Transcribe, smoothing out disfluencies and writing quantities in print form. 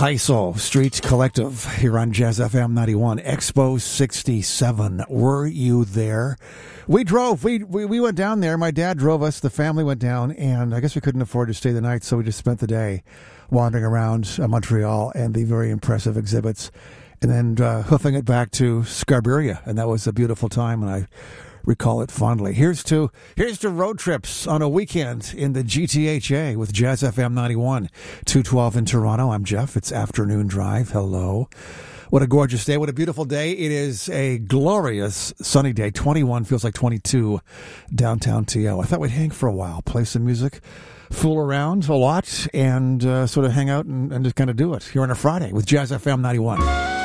Heisel Street Collective here on Jazz FM 91. Expo 67. Were you there? We drove. We went down there. My dad drove us. The family went down, and I guess we couldn't afford to stay the night, so we just spent the day wandering around Montreal and the very impressive exhibits, and then hoofing it back to Scarborough, and that was a beautiful time, and I recall it fondly. Here's to road trips on a weekend in the GTHA with Jazz FM 91, 212 in Toronto. I'm Jeff. It's afternoon drive. Hello. What a gorgeous day. What a beautiful day. It is a glorious sunny day. 21 feels like 22 downtown TL. I thought we'd hang for a while, play some music, fool around a lot, and sort of hang out and just kind of do it here on a Friday with Jazz FM 91.